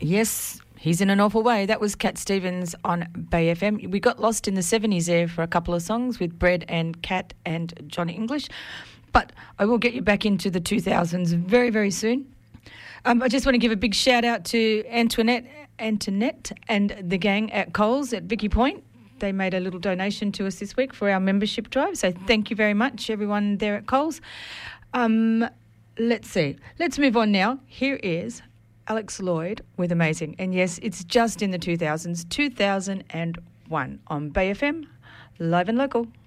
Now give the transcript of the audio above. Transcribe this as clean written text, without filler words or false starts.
Yes, he's in an awful way. That was Cat Stevens on Bay FM. We got lost in the 70s there for a couple of songs with Bread and Cat and Johnny English. But I will get you back into the 2000s very, very soon. I just want to give a big shout out to Antoinette and the gang at Coles at Vicky Point. They made a little donation to us this week for our membership drive. So thank you very much, everyone there at Coles. Let's see. Let's move on now. Here is Alex Lloyd with Amazing. And yes, it's just in the 2000s, 2001 on Bay FM, live and local.